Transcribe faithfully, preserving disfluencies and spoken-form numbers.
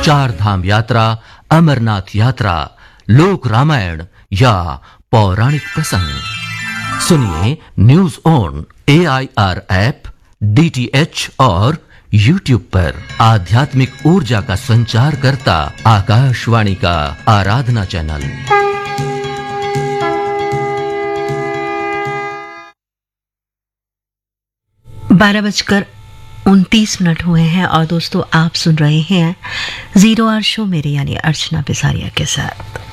चार धाम यात्रा, अमरनाथ यात्रा, लोक रामायण या पौराणिक प्रसंग सुनिए news on A I R app, D T H और यूट्यूब पर। आध्यात्मिक ऊर्जा का संचार करता आकाशवाणी का आराधना चैनल। बारह बजकर उनतीस मिनट हुए हैं और दोस्तों आप सुन रहे हैं जीरो आवर शो मेरे यानी अर्चना बिसारिया के साथ।